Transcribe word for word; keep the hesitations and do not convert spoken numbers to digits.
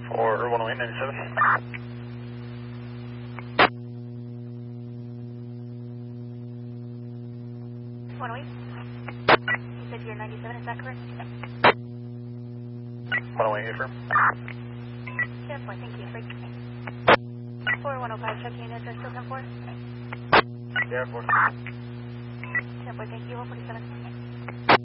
Or one oh eight ninety-seven. one oh eight. You said you're ninety-seven, is that correct? one oh eight, affirm. ten four, thank you. four one oh five, checking in address, still ten four? Yeah, four. ten four, thank you, one forty-seven.